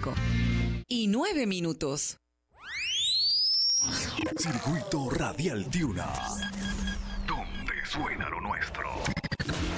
5:09. Circuito Radial Tiuna, donde suena lo nuestro.